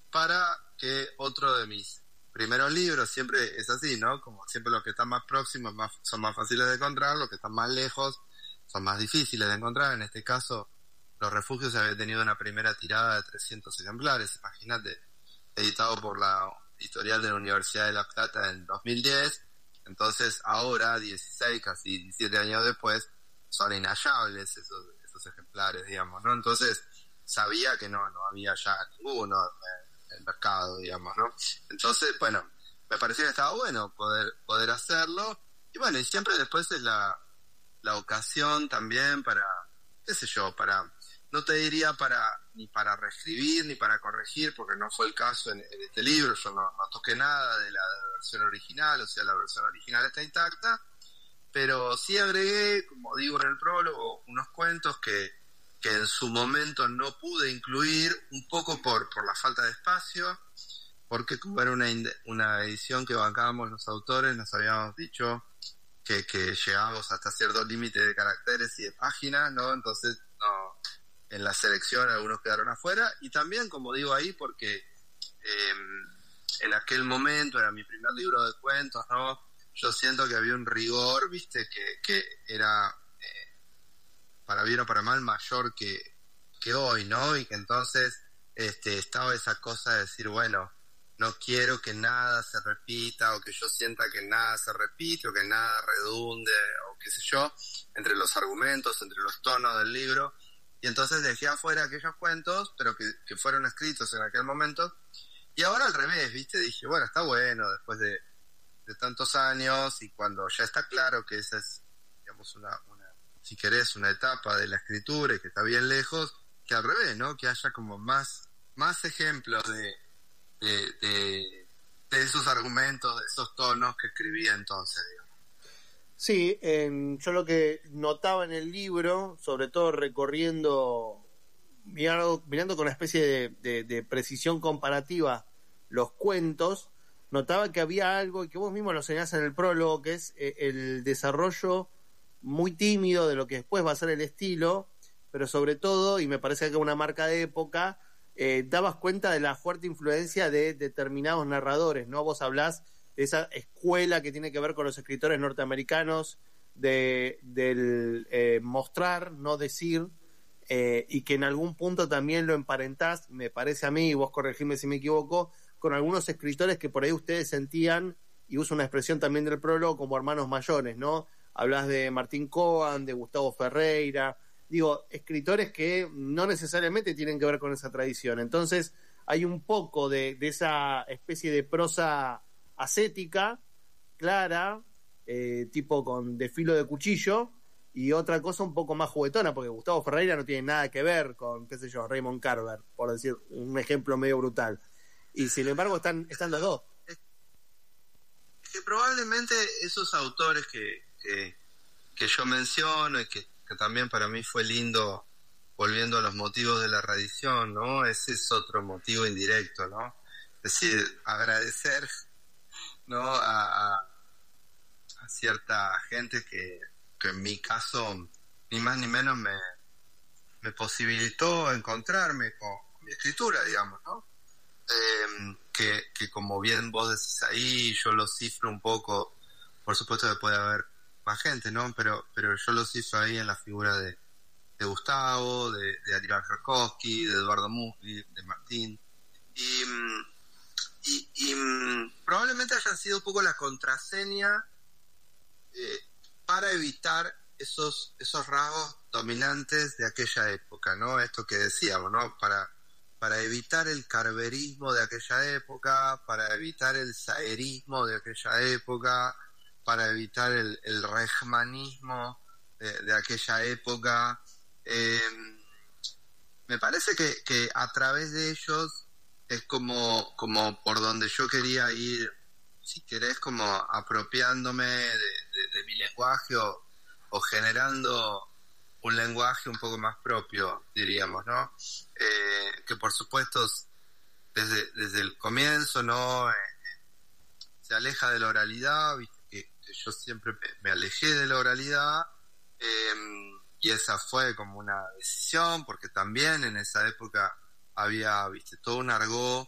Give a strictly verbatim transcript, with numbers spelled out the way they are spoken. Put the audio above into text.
para que otro de mis primeros libros, siempre es así, ¿no? Como siempre los que están más próximos más, son más fáciles de encontrar, los que están más lejos son más difíciles de encontrar. En este caso, Los Refugios había tenido una primera tirada de trescientos ejemplares, imagínate, editado por la editorial de la Universidad de La Plata en dos mil diez. Entonces ahora, dieciséis, casi diecisiete años después, son inhallables esos, esos ejemplares, digamos, ¿no? Entonces sabía que no, no había ya ninguno en el mercado, digamos, ¿no? Entonces, bueno, me parecía que estaba bueno poder, poder hacerlo. Y bueno, y siempre después es la, la ocasión también para, qué sé yo, para... No te diría para ni para reescribir ni para corregir, porque no fue el caso en, en este libro. Yo no, no toqué nada de la, de la versión original, o sea, la versión original está intacta, pero sí agregué, como digo en el prólogo, unos cuentos que, que en su momento no pude incluir, un poco por, por la falta de espacio, porque como era una, una edición que bancábamos los autores, nos habíamos dicho que, que llegábamos hasta cierto límite de caracteres y de páginas, ¿no? Entonces, no... En la selección algunos quedaron afuera, y también, como digo ahí, porque eh, en aquel momento era mi primer libro de cuentos, ¿no? Yo siento que había un rigor, viste, que, que era eh, para bien o para mal mayor que, que hoy, ¿no? Y que entonces este, estaba esa cosa de decir, bueno, no quiero que nada se repita, o que yo sienta que nada se repite, o que nada redunde, o qué sé yo, entre los argumentos, entre los tonos del libro. Y entonces dejé afuera aquellos cuentos, pero que, que fueron escritos en aquel momento. Y ahora al revés, ¿viste? Dije, bueno, está bueno, después de, de tantos años, y cuando ya está claro que esa es, digamos, una, una, si querés, una etapa de la escritura y que está bien lejos, que al revés, ¿no? Que haya como más, más ejemplos de, de, de, de esos argumentos, de esos tonos que escribía entonces, digamos. Sí, eh, yo lo que notaba en el libro, sobre todo recorriendo, mirando, mirando con una especie de, de, de precisión comparativa los cuentos, notaba que había algo, y que vos mismo lo señalás en el prólogo, que es eh, el desarrollo muy tímido de lo que después va a ser el estilo, pero sobre todo, y me parece que es una marca de época, eh, dabas cuenta de la fuerte influencia de determinados narradores, ¿no? Vos hablás de esa escuela que tiene que ver con los escritores norteamericanos, de del eh, mostrar, no decir, eh, y que en algún punto también lo emparentás, me parece a mí, y vos corregime si me equivoco, con algunos escritores que por ahí ustedes sentían, y uso una expresión también del prólogo, como hermanos mayores, ¿no? Hablás de Martín Coan, de Gustavo Ferreira, digo, escritores que no necesariamente tienen que ver con esa tradición. Entonces hay un poco de, de esa especie de prosa ascética, clara, eh, tipo con de filo de cuchillo, y otra cosa un poco más juguetona, porque Gustavo Ferreira no tiene nada que ver con, qué sé yo, Raymond Carver, por decir un ejemplo medio brutal. Y sin embargo están, están los dos. Es que probablemente esos autores que, que, que yo menciono, y que, que también para mí fue lindo, volviendo a los motivos de la reedición, ¿no? Ese es otro motivo indirecto, ¿no? Es decir, agradecer, ¿no? A, a, a cierta gente que, que en mi caso, ni más ni menos me, me posibilitó encontrarme con, con mi escritura, digamos, ¿no? Eh, que, que como bien vos decís ahí, yo lo cifro un poco, por supuesto que puede haber más gente, ¿no? Pero, pero yo lo cifro ahí en la figura de, de Gustavo, de, de Aníbal Rakowski, de Eduardo Musli, de Martín. Y, y, y probablemente haya sido un poco la contraseña eh, para evitar esos, esos rasgos dominantes de aquella época, ¿no? Esto que decíamos, ¿no? Para, para evitar el carverismo de aquella época, para evitar el saerismo de aquella época, para evitar el, el rejmanismo de, de aquella época. Eh, me parece que, que a través de ellos es como, como por donde yo quería ir, si querés, como apropiándome de, de, de mi lenguaje, o, o generando un lenguaje un poco más propio, diríamos, ¿no? Eh, que por supuesto desde, desde el comienzo, ¿no? Eh, se aleja de la oralidad, ¿viste? Que, que yo siempre me, me alejé de la oralidad, eh, y esa fue como una decisión, porque también en esa época había, viste, todo un argot